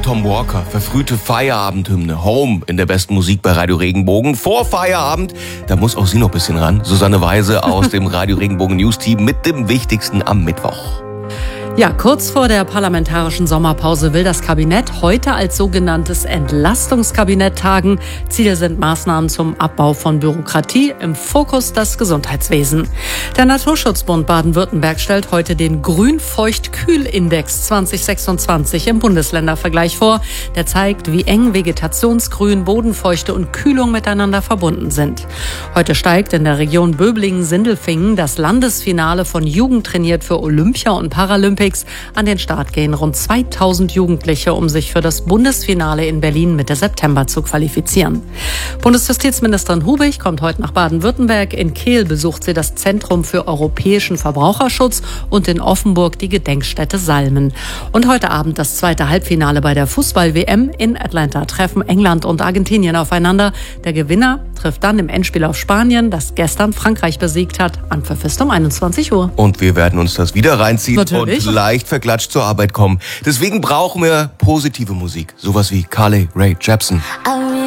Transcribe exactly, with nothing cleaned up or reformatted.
Tom Walker, verfrühte Feierabendhymne, Home in der besten Musik bei Radio Regenbogen. Vor Feierabend, da muss auch sie noch ein bisschen ran. Susanne Weise aus dem Radio Regenbogen News Team mit dem Wichtigsten am Mittwoch. Ja, kurz vor der parlamentarischen Sommerpause will das Kabinett heute als sogenanntes Entlastungskabinett tagen. Ziel sind Maßnahmen zum Abbau von Bürokratie, im Fokus das Gesundheitswesen. Der Naturschutzbund Baden-Württemberg stellt heute den Grün-Feucht-Kühl-Index zwanzig sechsundzwanzig im Bundesländervergleich vor. Der zeigt, wie eng Vegetationsgrün, Bodenfeuchte und Kühlung miteinander verbunden sind. Heute steigt in der Region Böblingen-Sindelfingen das Landesfinale von Jugend trainiert für Olympia und Paralympics. An den Start gehen rund zweitausend Jugendliche, um sich für das Bundesfinale in Berlin Mitte September zu qualifizieren. Bundesjustizministerin Hubig kommt heute nach Baden-Württemberg. In Kehl besucht sie das Zentrum für europäischen Verbraucherschutz und in Offenburg die Gedenkstätte Salmen. Und heute Abend das zweite Halbfinale bei der Fußball-W M in Atlanta treffen England und Argentinien aufeinander. Der Gewinner trifft dann im Endspiel auf Spanien, das gestern Frankreich besiegt hat. Anpfiff ist um einundzwanzig Uhr. Und wir werden uns das wieder reinziehen. Natürlich. Und leicht verklatscht zur Arbeit kommen. Deswegen brauchen wir positive Musik. Sowas wie Carly Rae Jepsen.